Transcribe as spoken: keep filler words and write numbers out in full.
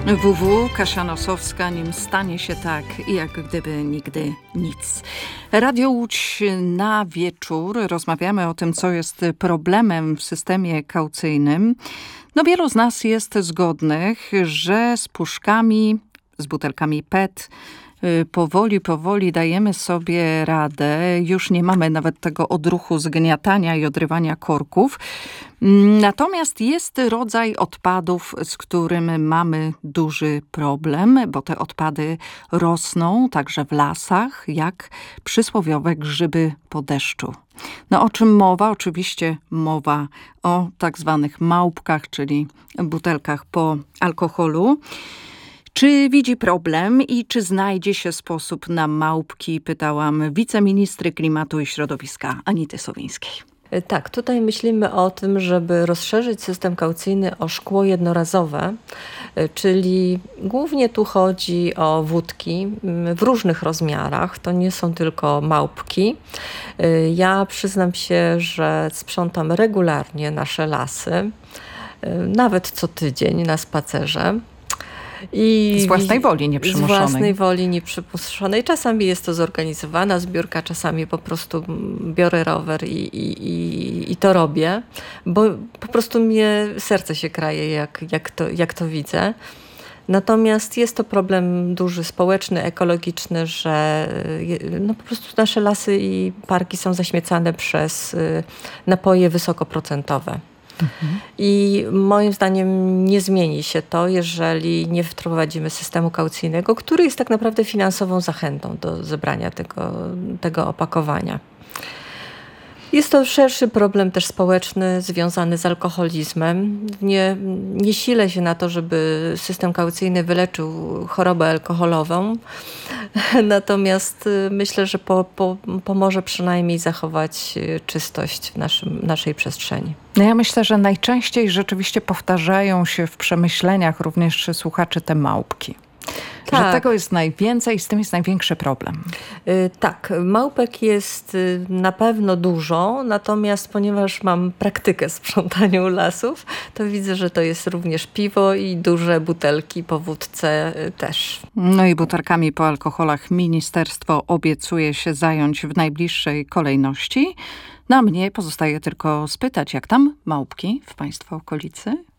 W w Kasia Nosowska, nim stanie się tak, jak gdyby nigdy nic. Radio Łódź na wieczór. Rozmawiamy o tym, co jest problemem w systemie kaucyjnym. No wielu z nas jest zgodnych, że z puszkami, z butelkami P E T powoli, powoli dajemy sobie radę. Już nie mamy nawet tego odruchu zgniatania i odrywania korków. Natomiast jest rodzaj odpadów, z którym mamy duży problem, bo te odpady rosną także w lasach, jak przysłowiowe grzyby po deszczu. No o czym mowa? Oczywiście mowa o tak zwanych małpkach, czyli butelkach po alkoholu. Czy widzi problem i czy znajdzie się sposób na małpki? Pytałam wiceministry klimatu i środowiska Anity Sowińskiej. Tak, tutaj myślimy o tym, żeby rozszerzyć system kaucyjny o szkło jednorazowe, czyli głównie tu chodzi o wódki w różnych rozmiarach. To nie są tylko małpki. Ja przyznam się, że sprzątam regularnie nasze lasy, nawet co tydzień na spacerze. I z własnej woli nieprzymuszonej. Z własnej woli nieprzymuszonej. Czasami jest to zorganizowana zbiórka, czasami po prostu biorę rower i, i, i, i to robię, bo po prostu mnie serce się kraje, jak, jak, to, jak to widzę. Natomiast jest to problem duży, społeczny, ekologiczny, że no po prostu nasze lasy i parki są zaśmiecane przez napoje wysokoprocentowe. Mhm. I moim zdaniem nie zmieni się to, jeżeli nie wprowadzimy systemu kaucyjnego, który jest tak naprawdę finansową zachętą do zebrania tego, tego opakowania. Jest to szerszy problem też społeczny związany z alkoholizmem. Nie, nie silę się na to, żeby system kaucyjny wyleczył chorobę alkoholową, natomiast myślę, że po, po, pomoże przynajmniej zachować czystość w naszym, naszej przestrzeni. No ja myślę, że najczęściej rzeczywiście powtarzają się w przemyśleniach również słuchaczy te małpki. Tak. Że tego jest najwięcej i z tym jest największy problem. Yy, tak, małpek jest yy, na pewno dużo, natomiast ponieważ mam praktykę sprzątania lasów, to widzę, że to jest również piwo i duże butelki po wódce yy, też. No i butelkami po alkoholach ministerstwo obiecuje się zająć w najbliższej kolejności. Na mnie pozostaje tylko spytać, jak tam małpki w państwa okolicy?